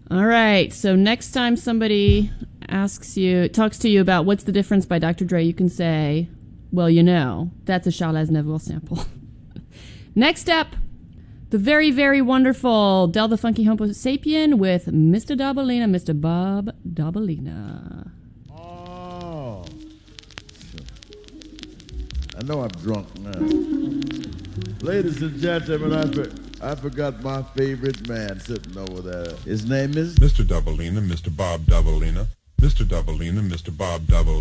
All right. So next time somebody talks to you about what's the difference by Dr. Dre, you can say, well, that's a Charles Aznavour sample. Next up, the very, very wonderful Del the Funky Homo Sapien with Mr. Dabalina, Mr. Bob Dabalina. Oh. I know I'm drunk now. Ladies and gentlemen, I forgot my favorite man sitting over there. His name is Mr. Dabalina, Mr. Bob Dabalina, Mr. Dabalina, Mr. Bob Dabalina.